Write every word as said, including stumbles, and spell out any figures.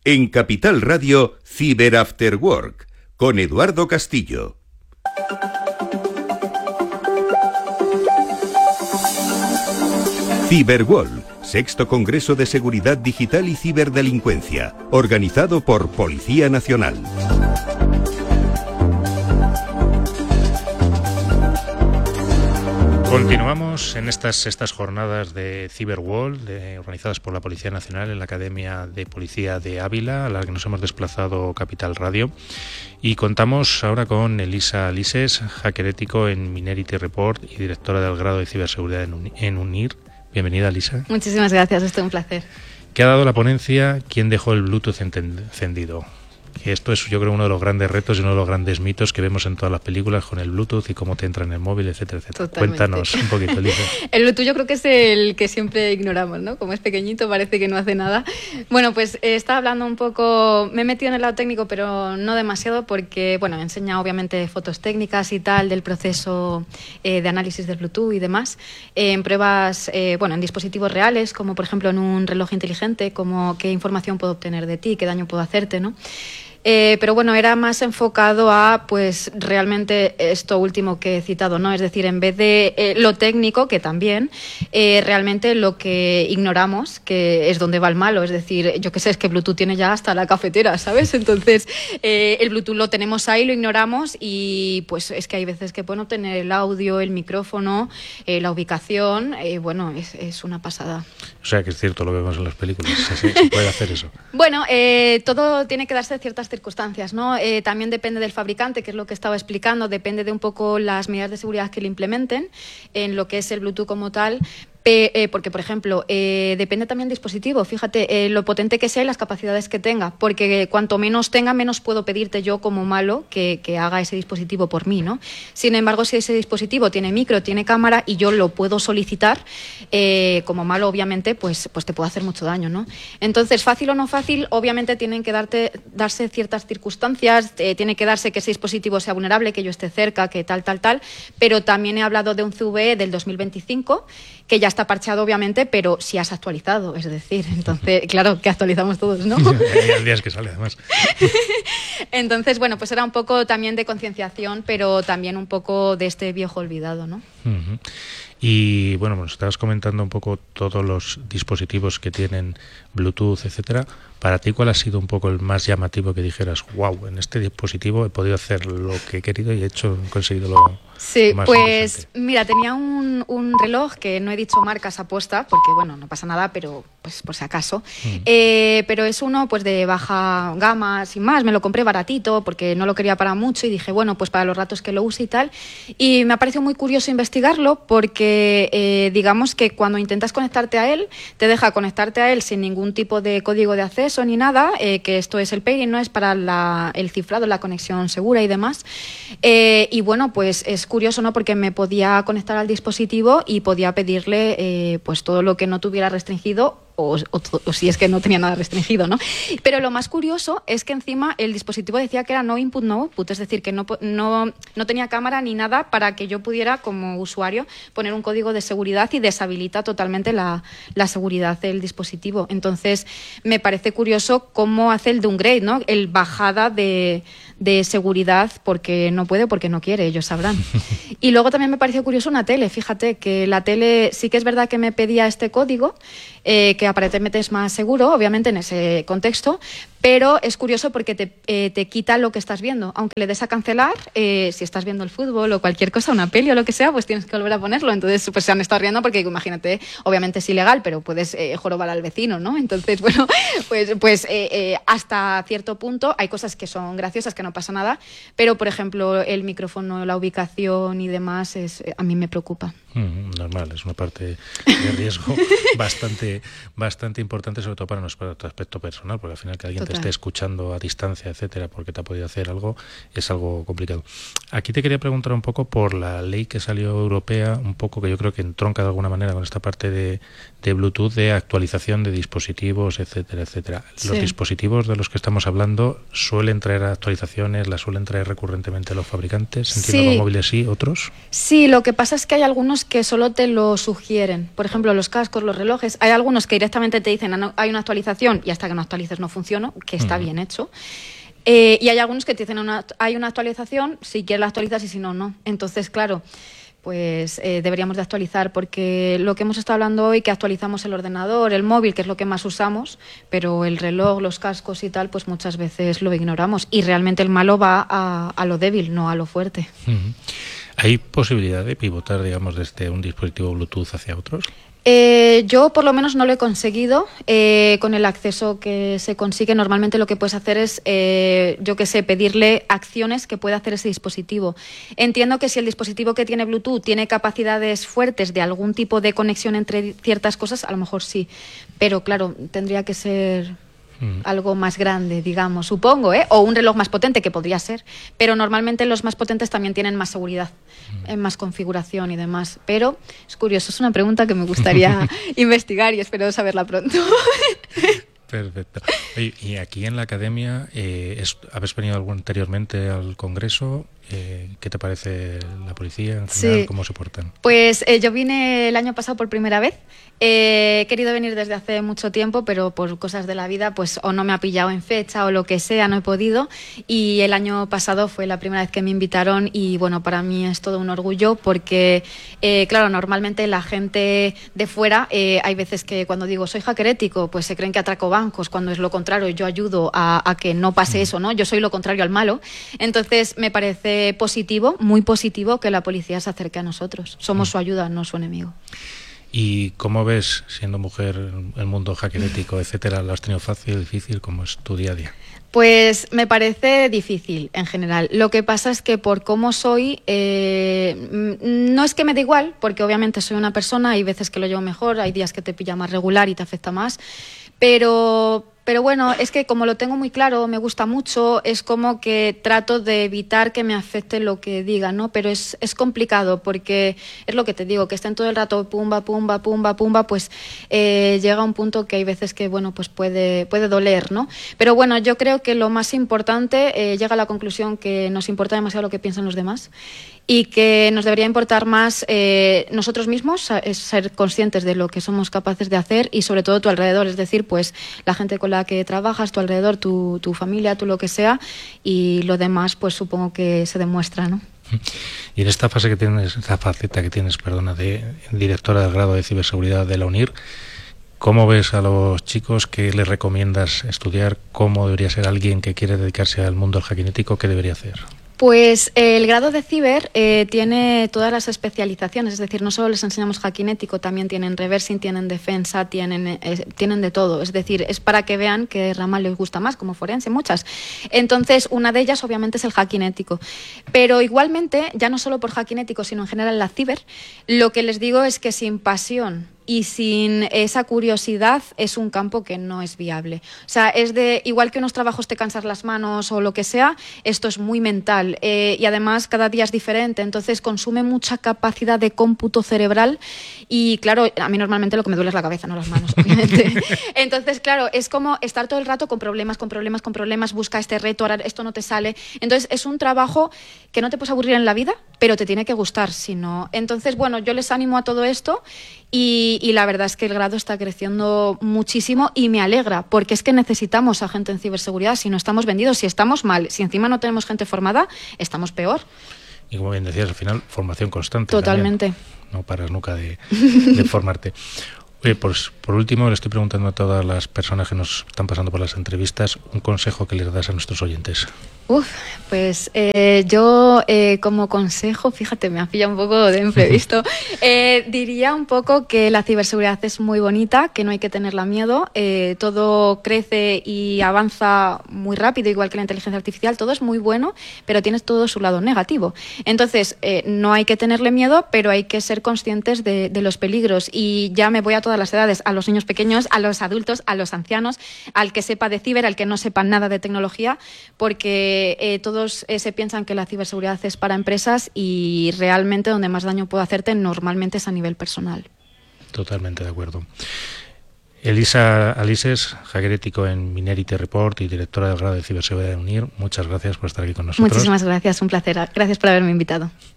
En Capital Radio, Cyber After Work, con Eduardo Castillo. Cyberwall, sexto Congreso de Seguridad Digital y Ciberdelincuencia, organizado por Policía Nacional. Continuamos en estas, estas jornadas de Cyberwall, de, organizadas por la Policía Nacional en la Academia de Policía de Ávila, a la que nos hemos desplazado Capital Radio. Y contamos ahora con Elisa Lises, hacker ético en Minerity Report y directora del grado de ciberseguridad en, en UNIR. Bienvenida, Elisa. Muchísimas gracias, esto es un placer. ¿Qué ha dado la ponencia? ¿Quién dejó el Bluetooth encendido? Esto es, yo creo, uno de los grandes retos y uno de los grandes mitos que vemos en todas las películas con el Bluetooth y cómo te entra en el móvil, etcétera, etcétera. Totalmente. Cuéntanos un poquito, Elisa. El Bluetooth yo creo que es el que siempre ignoramos, ¿no? Como es pequeñito, parece que no hace nada. Bueno, pues eh, estaba hablando un poco, me he metido en el lado técnico, pero no demasiado porque, bueno, he enseñado obviamente fotos técnicas y tal del proceso eh, de análisis del Bluetooth y demás, eh, en pruebas, eh, bueno, en dispositivos reales, como por ejemplo en un reloj inteligente, como qué información puedo obtener de ti, qué daño puedo hacerte, ¿no? Eh, pero bueno, era más enfocado a, pues, realmente esto último que he citado, ¿no? Es decir, en vez de eh, lo técnico, que también, eh, realmente lo que ignoramos, que es donde va el malo. Es decir, yo qué sé, es que Bluetooth tiene ya hasta la cafetera, ¿sabes? Entonces, eh, el Bluetooth lo tenemos ahí, lo ignoramos y, pues, es que hay veces que pueden obtener el audio, el micrófono, eh, la ubicación, eh, bueno, es, es una pasada. O sea, que es cierto lo que vemos en las películas, se, se puede hacer eso. Bueno, eh, todo tiene que darse en ciertas circunstancias, ¿no? Eh, también depende del fabricante, que es lo que estaba explicando, depende de un poco las medidas de seguridad que le implementen en lo que es el Bluetooth como tal. Eh, porque, por ejemplo, eh, depende también del dispositivo. Fíjate, eh, lo potente que sea y las capacidades que tenga, porque cuanto menos tenga, menos puedo pedirte yo como malo que, que haga ese dispositivo por mí, ¿no? Sin embargo, si ese dispositivo tiene micro, tiene cámara y yo lo puedo solicitar, eh, como malo, obviamente, pues, pues te puede hacer mucho daño, ¿no? Entonces, fácil o no fácil, obviamente tienen que darte, darse ciertas circunstancias, eh, tiene que darse que ese dispositivo sea vulnerable, que yo esté cerca, que tal, tal, tal, pero también he hablado de un C V E del dos mil veinticinco, que ya está parcheado, obviamente, pero sí has actualizado, es decir, entonces, claro, que actualizamos todos, ¿no? Hay días que sale, además. Entonces, bueno, pues era un poco también de concienciación, pero también un poco de este viejo olvidado, ¿no? Uh-huh. Y, bueno, nos estabas comentando un poco todos los dispositivos que tienen Bluetooth, etcétera. Para ti, ¿cuál ha sido un poco el más llamativo que dijeras, wow, en este dispositivo he podido hacer lo que he querido y he hecho, he conseguido lo Sí, más pues mira, tenía un, un reloj que no he dicho marcas aposta, porque bueno, no pasa nada, pero pues por si acaso. Mm. Eh, pero es uno pues de baja gama, sin más, me lo compré baratito porque no lo quería para mucho y dije, bueno, pues para los ratos que lo use y tal. Y me ha parecido muy curioso investigarlo porque eh, digamos que cuando intentas conectarte a él, te deja conectarte a él sin ningún tipo de código de acceso ni nada, eh, que esto es el pairing, no es para la, el cifrado, la conexión segura y demás. Eh, y bueno, pues es curioso, ¿no? Porque me podía conectar al dispositivo y podía pedirle eh, pues todo lo que no tuviera restringido o, o, o si es que no tenía nada restringido, ¿no? Pero lo más curioso es que encima el dispositivo decía que era no input, no output, es decir, que no, no, no tenía cámara ni nada para que yo pudiera, como usuario, poner un código de seguridad y deshabilita totalmente la, la seguridad del dispositivo. Entonces, me parece curioso cómo hace el downgrade, ¿no? El bajada de, de seguridad porque no puede, porque no quiere, ellos sabrán. Y luego también me pareció curioso una tele, fíjate, que la tele sí que es verdad que me pedía este código, eh, que aparentemente es más seguro, obviamente en ese contexto, pero es curioso porque te, eh, te quita lo que estás viendo. Aunque le des a cancelar, eh, si estás viendo el fútbol o cualquier cosa, una peli o lo que sea, pues tienes que volver a ponerlo. Entonces, pues se han estado riendo porque, imagínate, obviamente es ilegal, pero puedes eh, jorobar al vecino, ¿no? Entonces, bueno, pues, pues eh, eh, hasta cierto punto hay cosas que son graciosas, que no pasa nada, pero, por ejemplo, el micrófono, la ubicación y demás, es, a mí me preocupa. Mm, normal, es una parte de riesgo bastante, bastante importante, sobre todo para nuestro aspecto personal, porque al final que alguien Total. te esté escuchando a distancia, etcétera, porque te ha podido hacer algo, es algo complicado. Aquí te quería preguntar un poco por la ley que salió europea, un poco que yo creo que entronca de alguna manera con esta parte de, de Bluetooth, de actualización de dispositivos, etcétera, etcétera. Sí. Los dispositivos de los que estamos hablando suelen traer actualizaciones, las suelen traer recurrentemente los fabricantes, entiendo sí. Con móviles sí, otros. Sí, lo que pasa es que hay algunos que solo te lo sugieren. Por ejemplo, los cascos, los relojes. Hay algunos que directamente te dicen hay una actualización y hasta que no actualices no funciona. que está uh-huh. bien hecho. Eh, y hay algunos que te dicen, una, hay una actualización, si quieres la actualizas y si no, no. Entonces, claro, pues eh, deberíamos de actualizar, porque lo que hemos estado hablando hoy, que actualizamos el ordenador, el móvil, que es lo que más usamos, pero el reloj, los cascos y tal, pues muchas veces lo ignoramos. Y realmente el malo va a, a lo débil, no a lo fuerte. Uh-huh. ¿Hay posibilidad de pivotar, digamos, desde un dispositivo Bluetooth hacia otros? Eh, yo por lo menos no lo he conseguido eh, con el acceso que se consigue. Normalmente lo que puedes hacer es, eh, yo qué sé, pedirle acciones que pueda hacer ese dispositivo. Entiendo que si el dispositivo que tiene Bluetooth tiene capacidades fuertes de algún tipo de conexión entre ciertas cosas, a lo mejor sí. Pero claro, tendría que ser mm. algo más grande, digamos, supongo, ¿eh? O un reloj más potente, que podría ser. Pero normalmente los más potentes también tienen más seguridad, mm. en más configuración y demás. Pero es curioso, es una pregunta que me gustaría investigar y espero saberla pronto. Perfecto. Oye, y aquí en la academia, eh, es, ¿habéis venido algo anteriormente al Congreso? Eh, ¿Qué te parece la policía en general? Sí. ¿Cómo se portan? Pues eh, yo vine el año pasado por primera vez. Eh, he querido venir desde hace mucho tiempo, pero por cosas de la vida, pues o no me ha pillado en fecha o lo que sea, no he podido. Y el año pasado fue la primera vez que me invitaron y bueno, para mí es todo un orgullo porque, eh, claro, normalmente la gente de fuera, eh, hay veces que cuando digo soy hacker ético, pues se creen que atraco bancos, cuando es lo contrario, yo ayudo a, a que no pase eso, ¿no? Yo soy lo contrario al malo. Entonces me parece positivo, muy positivo que la policía se acerque a nosotros. Somos su ayuda, no su enemigo. ¿Y cómo ves, siendo mujer, el mundo hacker ético, etcétera? ¿Lo has tenido fácil, difícil? ¿Cómo es tu día a día? Pues me parece difícil en general. Lo que pasa es que por cómo soy, eh, no es que me da igual, porque obviamente soy una persona, hay veces que lo llevo mejor, hay días que te pilla más regular y te afecta más, pero... Pero bueno, es que como lo tengo muy claro, me gusta mucho, es como que trato de evitar que me afecte lo que diga, ¿no? Pero es, es complicado porque es lo que te digo, que estén todo el rato pumba, pumba, pumba, pumba, pues eh, llega un punto que hay veces que, bueno, pues puede, puede doler, ¿no? Pero bueno, yo creo que lo más importante, eh, llega a la conclusión que nos importa demasiado lo que piensan los demás y que nos debería importar más eh, nosotros mismos, es ser conscientes de lo que somos capaces de hacer y sobre todo tu alrededor, es decir, pues la gente con la que trabajas, tu alrededor, tu, tu familia, tu lo que sea, y lo demás pues supongo que se demuestra, ¿no? Y en esta fase que tienes, esta faceta que tienes, perdona, de directora del grado de ciberseguridad de la UNIR, ¿cómo ves a los chicos? ¿Qué les recomiendas estudiar? ¿Cómo debería ser alguien que quiere dedicarse al mundo del hacking ético? ¿Qué debería hacer? Pues eh, el grado de ciber eh, tiene todas las especializaciones, es decir, no solo les enseñamos hacking ético, también tienen reversing, tienen defensa, tienen, eh, tienen de todo, es decir, es para que vean qué rama les gusta más, como forense, muchas. Entonces, una de ellas obviamente es el hacking ético, pero igualmente, ya no solo por hacking ético, sino en general la ciber, lo que les digo es que sin pasión y sin esa curiosidad es un campo que no es viable. O sea, es de, igual que unos trabajos te cansas las manos o lo que sea, esto es muy mental eh, y además cada día es diferente, entonces consume mucha capacidad de cómputo cerebral y claro, a mí normalmente lo que me duele es la cabeza, no las manos, obviamente. Entonces, claro, es como estar todo el rato con problemas, con problemas, con problemas, busca este reto, ahora esto no te sale. Entonces, es un trabajo que no te puedes aburrir en la vida, pero te tiene que gustar, si no. Entonces, bueno, yo les animo a todo esto y, y la verdad es que el grado está creciendo muchísimo y me alegra, porque es que necesitamos a gente en ciberseguridad. Si no estamos vendidos, si estamos mal, si encima no tenemos gente formada, estamos peor. Y como bien decías, al final, formación constante. Totalmente. También. No paras nunca de, de formarte. Oye, pues, por último, le estoy preguntando a todas las personas que nos están pasando por las entrevistas un consejo que les das a nuestros oyentes. Uf, pues eh, yo eh, como consejo, fíjate, me ha pillado un poco de imprevisto, eh, diría un poco que la ciberseguridad es muy bonita, que no hay que tenerla miedo, eh, todo crece y avanza muy rápido, igual que la inteligencia artificial, todo es muy bueno, pero tiene todo su lado negativo. Entonces, eh, no hay que tenerle miedo, pero hay que ser conscientes de, de los peligros y ya me voy a todas las edades, a los niños pequeños, a los adultos, a los ancianos, al que sepa de ciber, al que no sepa nada de tecnología, porque Eh, todos eh, se piensan que la ciberseguridad es para empresas y realmente donde más daño puede hacerte normalmente es a nivel personal. Totalmente de acuerdo. Elisa Alises, hacker ético en Minority Report y directora del grado de ciberseguridad de UNIR, muchas gracias por estar aquí con nosotros. Muchísimas gracias, un placer. Gracias por haberme invitado.